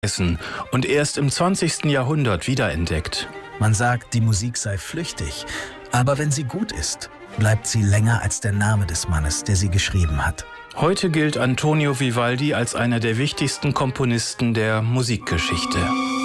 und erst im 20. Jahrhundert wiederentdeckt. Man sagt, die Musik sei flüchtig, aber wenn sie gut ist, bleibt sie länger als der Name des Mannes, der sie geschrieben hat. Heute gilt Antonio Vivaldi als einer der wichtigsten Komponisten der Musikgeschichte.